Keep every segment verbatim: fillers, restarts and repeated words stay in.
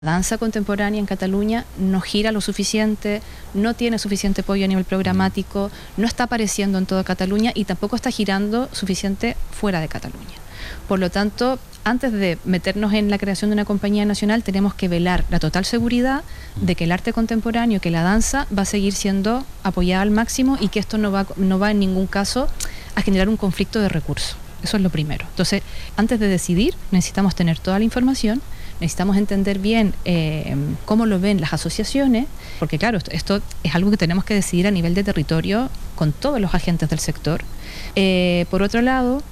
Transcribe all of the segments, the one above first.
La danza contemporánea en Cataluña no gira lo suficiente, no tiene suficiente apoyo a nivel programático, no está apareciendo en toda Cataluña y tampoco está girando suficiente fuera de Cataluña. Por lo tanto, antes de meternos en la creación de una compañía nacional, tenemos que velar la total seguridad de que el arte contemporáneo, que la danza, va a seguir siendo apoyada al máximo y que esto no va, no va en ningún caso a generar un conflicto de recursos. Eso es lo primero. Entonces, antes de decidir, necesitamos tener toda la información. Necesitamos entender bien eh, cómo lo ven las asociaciones, porque claro, esto, esto es algo que tenemos que decidir a nivel de territorio con todos los agentes del sector. Eh, por otro lado,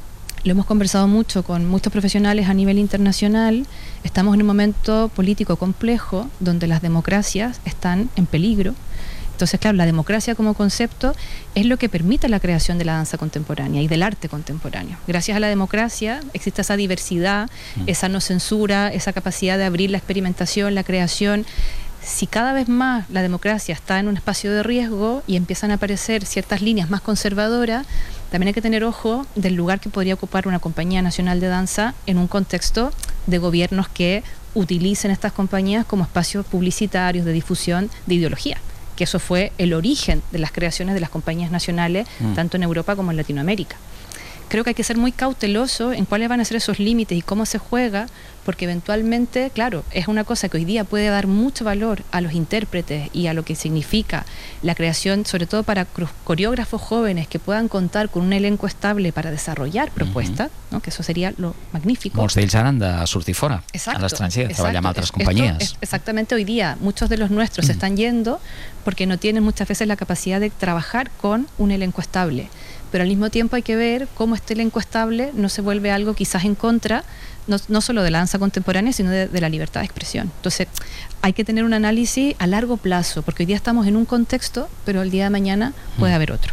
lo hemos conversado mucho con muchos profesionales a nivel internacional. Estamos en un momento político complejo donde las democracias están en peligro. Entonces, claro, la democracia como concepto es lo que permite la creación de la danza contemporánea y del arte contemporáneo. Gracias a la democracia existe esa diversidad, mm. esa no censura, esa capacidad de abrir la experimentación, la creación. Si cada vez más la democracia está en un espacio de riesgo y empiezan a aparecer ciertas líneas más conservadoras, también hay que tener ojo del lugar que podría ocupar una compañía nacional de danza en un contexto de gobiernos que utilicen estas compañías como espacios publicitarios de difusión de ideología, que eso fue el origen de las creaciones de las compañías nacionales, mm. tanto en Europa como en Latinoamérica. Creo que hay que ser muy cauteloso en cuáles van a ser esos límites y cómo se juega, porque eventualmente, claro, es una cosa que hoy día puede dar mucho valor a los intérpretes y a lo que significa la creación, sobre todo para coreógrafos jóvenes que puedan contar con un elenco estable para desarrollar propuestas, mm-hmm. ¿no? Que eso sería lo magnífico. Molts d'ells han de sortir fora, exacto, a l'estranger, treballar amb altres companyies. Es, exactamente, hoy día muchos de los nuestros mm. se están yendo porque no tienen muchas veces la capacidad de trabajar con un elenco estable. Pero al mismo tiempo hay que ver cómo este elenco estable no se vuelve algo quizás en contra, no, no solo de la danza contemporánea, sino de, de la libertad de expresión. Entonces, hay que tener un análisis a largo plazo, porque hoy día estamos en un contexto, pero el día de mañana puede mm. haver otro.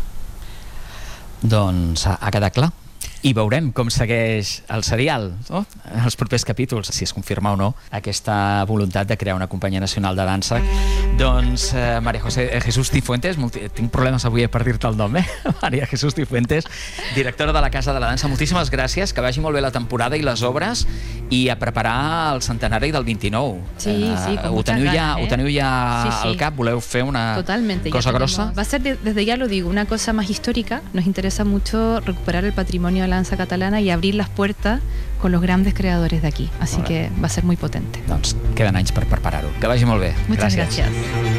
Doncs ha, ha quedat clar. I veurem com segueix el serial, no? Els propers capítols, si es confirma o no aquesta voluntat de crear una companyia nacional de dansa. Doncs eh, María José eh, Jesús Cifuentes, multi... tinc problemes avui per dir-te el nom, eh? María Jesús Cifuentes, directora de la Casa de la Dansa, moltíssimes gràcies, que vagi molt bé la temporada i les obres i a preparar el centenari del vint-i-nou. Sí, eh, sí, con ho muchas teniu ganas, ja, eh? ho teniu ja sí, sí. al cap, voleu fer una Totalmente, cosa grossa? Va a ser, de, desde ya lo digo, una cosa más histórica. Nos interesa mucho recuperar el patrimonio de la danza catalana y abrir las puertas con los grandes creadores de aquí. Así que va a ser muy potente. Doncs queden anys per preparar-ho. Que vagi molt bé. Muchas gràcies. gracias.